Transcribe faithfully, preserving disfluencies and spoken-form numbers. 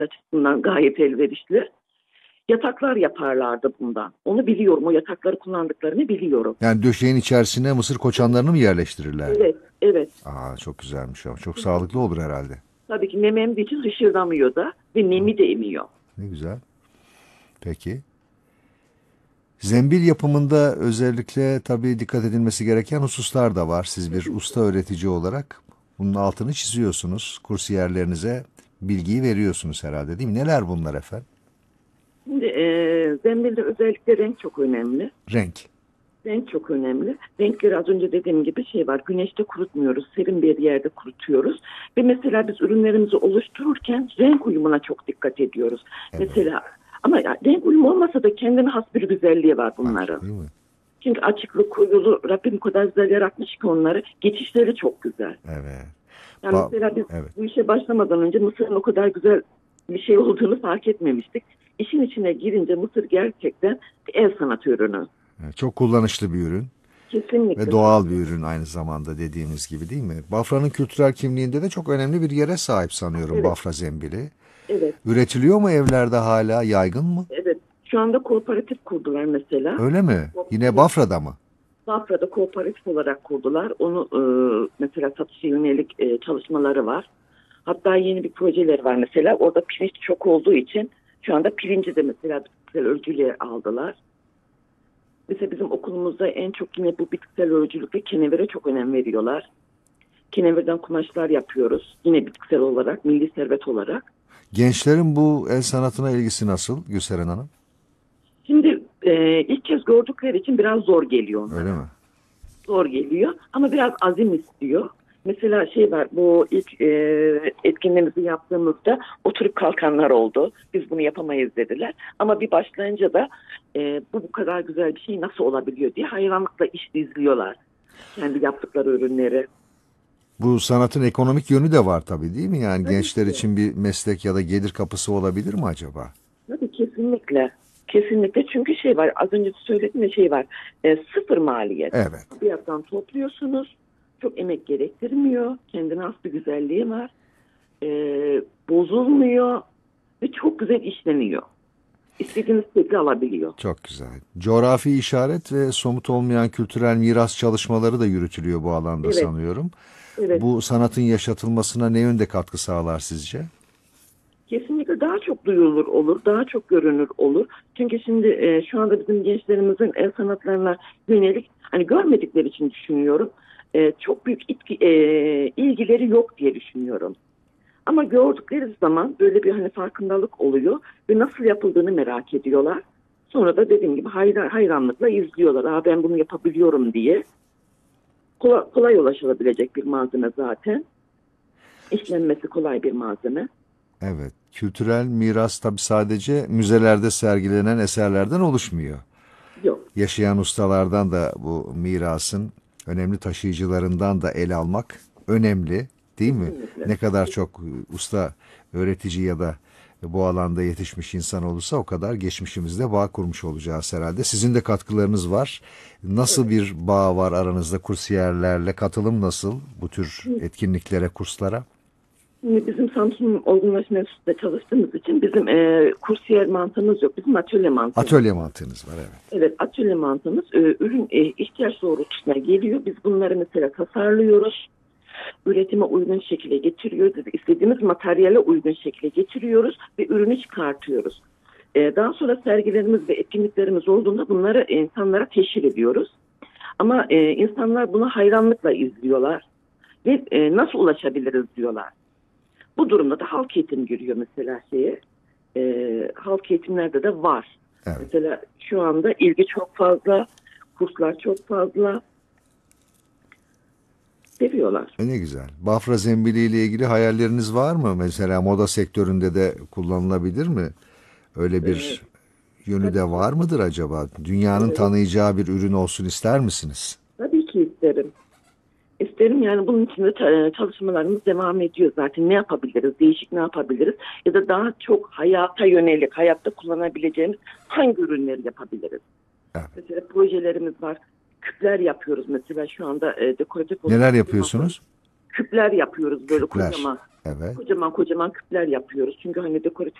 açısından gayet elverişli. Yataklar yaparlardı bundan. Onu biliyorum. O yatakları kullandıklarını biliyorum. Yani döşeğin içerisine mısır koçanlarını mı yerleştirirlerdi? Evet, evet. Aa, çok güzelmiş ama çok sağlıklı olur herhalde. Tabii ki nem emdiği için hışırdamıyor da ve nemi de emiyor. Ne güzel. Peki. Zembil yapımında özellikle tabii dikkat edilmesi gereken hususlar da var. Siz bir usta öğretici olarak bunun altını çiziyorsunuz. Kursiyerlerinize bilgiyi veriyorsunuz herhalde, değil mi? Neler bunlar efendim? Şimdi e, zembilde özellikle renk çok önemli. Renk. Renk çok önemli. Renkleri az önce dediğim gibi şey var. Güneşte kurutmuyoruz. Serin bir yerde kurutuyoruz. Ve mesela biz ürünlerimizi oluştururken renk uyumuna çok dikkat ediyoruz. Evet. Mesela ama ya, renk uyumu olmasa da kendine has bir güzelliği var bunların. Var, değil mi? Çünkü açıklı, koyulu, Rabbim o kadar güzel yaratmış ki onları. Geçişleri çok güzel. Evet. Yani Ba- mesela biz evet. bu işe başlamadan önce Mısır'ın o kadar güzel bir şey olduğunu fark etmemiştik. İşin içine girince Mısır gerçekten bir el sanatı ürünü. Evet, çok kullanışlı bir ürün ve Kesinlikle. doğal bir ürün aynı zamanda, dediğimiz gibi, değil mi? Bafra'nın kültürel kimliğinde de çok önemli bir yere sahip sanıyorum Evet, Bafra zembili. evet, Üretiliyor mu evlerde, hala yaygın mı? evet. Şu anda kooperatif kurdular mesela. Öyle mi? Yine Evet. Bafra'da mı? Bafra'da kooperatif olarak kurdular. Onu e, mesela satışa yönelik e, çalışmaları var. Hatta yeni bir projeleri var mesela. Orada pirinç çok olduğu için şu anda pirinci de mesela bitkisel ölçüyle aldılar. Mesela bizim okulumuzda en çok yine bu bitkisel ölçülük ve kenevire çok önem veriyorlar. Kenevirden kumaşlar yapıyoruz. Yine bitkisel olarak, milli servet olarak. Gençlerin bu el sanatına ilgisi nasıl Gülseren Hanım? Şimdi e, ilk kez gördükleri için biraz zor geliyor Öyle onlara. mi? Zor geliyor ama biraz azim istiyor. Mesela şey var, bu ilk e, etkinliğimizi yaptığımızda oturup kalkanlar oldu. Biz bunu yapamayız dediler. Ama bir başlayınca da e, bu bu kadar güzel bir şey nasıl olabiliyor diye hayranlıkla iş izliyorlar. Kendi yaptıkları ürünleri. Bu sanatın ekonomik yönü de var tabii, değil mi? Yani Tabii gençler ki. için bir meslek ya da gelir kapısı olabilir mi acaba? Tabii kesinlikle. Kesinlikle çünkü şey var, az önce söylediğim de şey var. E, sıfır maliyet. Evet. Bir yandan topluyorsunuz. Çok emek gerektirmiyor. Kendine has bir güzelliği var. E, bozulmuyor ve çok güzel işleniyor. İstediğiniz şekli alabiliyor. Çok güzel. Coğrafi işaret ve somut olmayan kültürel miras çalışmaları da yürütülüyor bu alanda Evet, sanıyorum. evet. Bu sanatın yaşatılmasına ne yönde katkı sağlar sizce? Kesinlikle daha çok duyulur olur, daha çok görünür olur. Çünkü şimdi e, şu anda bizim gençlerimizin el sanatlarına yönelik, hani görmedikleri için düşünüyorum, e, çok büyük itki, e, ilgileri yok diye düşünüyorum. Ama gördükleri zaman böyle bir hani farkındalık oluyor ve nasıl yapıldığını merak ediyorlar. Sonra da dediğim gibi hayran, hayranlıkla izliyorlar. Aa, ben bunu yapabiliyorum diye. Kolay, kolay ulaşılabilecek bir malzeme zaten. İşlenmesi kolay bir malzeme. Evet. Kültürel miras tabii sadece müzelerde sergilenen eserlerden oluşmuyor. Yok. Yaşayan ustalardan da bu mirasın önemli taşıyıcılarından da el almak önemli, değil mi? Kesinlikle. Ne kadar çok usta, öğretici ya da bu alanda yetişmiş insan olursa o kadar geçmişimizde bağ kurmuş olacağız herhalde. Sizin de katkılarınız var. Nasıl Evet. bir bağ var aranızda kursiyerlerle? Katılım nasıl bu tür etkinliklere, kurslara? Şimdi bizim Samsun Olgunlaşma Enstitüsü'nde çalıştığımız için bizim e, kursiyer mantığımız yok. Bizim atölye mantığımız. Atölye mantığınız var, evet. Evet, atölye mantığımız e, ürün e, ihtiyaç doğrultusuna geliyor. Biz bunları mesela tasarlıyoruz. Üretime uygun şekilde getiriyoruz. İstediğimiz materyale uygun şekilde getiriyoruz ve ürünü çıkartıyoruz. E, daha sonra sergilerimiz ve etkinliklerimiz olduğunda bunları insanlara teşhir ediyoruz. Ama e, insanlar bunu hayranlıkla izliyorlar ve e, nasıl ulaşabiliriz diyorlar. Bu durumda da halk eğitim giriyor mesela şeye. E, halk eğitimlerde de var. Evet. Mesela şu anda ilgi çok fazla, kurslar çok fazla. Seviyorlar. E ne güzel. Bafra zembili ile ilgili hayalleriniz var mı? Mesela moda sektöründe de kullanılabilir mi? Öyle E, bir yönü de tabii ki. var mıdır acaba? Dünyanın Evet, tanıyacağı bir ürün olsun ister misiniz? tabii ki isterim. İsterim yani bunun için de ça- çalışmalarımız devam ediyor zaten. Ne yapabiliriz? Değişik ne yapabiliriz? Ya da daha çok hayata yönelik, hayatta kullanabileceğimiz hangi ürünleri yapabiliriz? Evet. Mesela projelerimiz var. Küpler yapıyoruz mesela şu anda e, dekoratif olarak. Neler Bir masa- yapıyorsunuz? Küpler yapıyoruz böyle Küpler. kocaman. Evet. Kocaman kocaman küpler yapıyoruz. Çünkü hani dekoratif